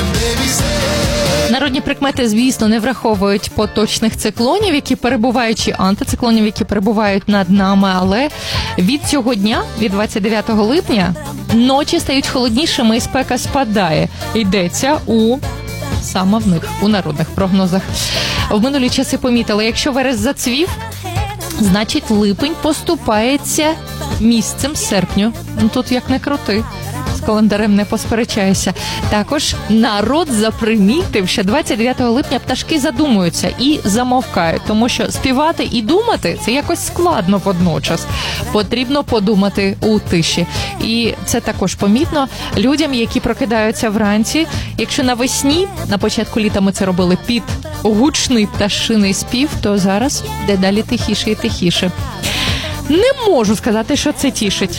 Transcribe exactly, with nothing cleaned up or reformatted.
Народні прикмети, звісно, не враховують поточних циклонів, які перебувають, чи антициклонів, які перебувають над нами, але від цього дня, від двадцять дев'ятого липня, ночі стають холоднішими і спека спадає. Йдеться у саме в них, у народних прогнозах. В минулі часи помітили, якщо верес зацвів, значить липень поступається місцем серпню. Ну, тут як не крути. З календарем не посперечаєшся. Також народ запримітив, що двадцять дев'ятого липня пташки задумуються і замовкають, тому що співати і думати – це якось складно водночас. Потрібно подумати у тиші. І це також помітно людям, які прокидаються вранці. Якщо навесні, на початку літа ми це робили під гучний пташиний спів, то зараз дедалі тихіше і тихіше. Не можу сказати, що це тішить.